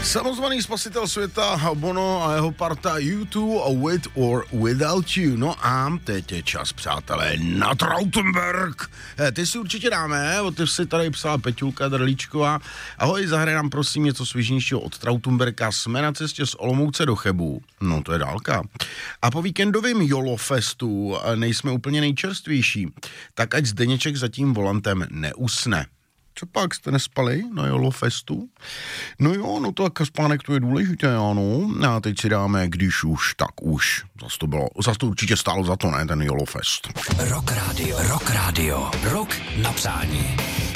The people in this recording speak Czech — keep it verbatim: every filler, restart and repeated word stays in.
Samozvaný spasitel světa Bono a jeho parta U dva With or Without You. No a teď je čas, přátelé, na Trautenberg. Ty si určitě dáme, o ty si tady psala Peťulka Drlíčková. Ahoj, zahraj nám prosím něco svěžnějšího od Trautenberga. Jsme na cestě z Olomouce do Chebu. No to je dálka. A po víkendovém Jolofestu nejsme úplně nejčerstvější. Tak ať Zdeněček za tím volantem neusne. Co pak, jste nespali na Jolofestu? No jo, no to tak spánek to je důležité, ano. A teď si dáme, když už, tak už. Zas to bylo, zas to určitě stálo za to, ne, ten Jolofest. Rock Radio, Rock Radio, Rock na přání.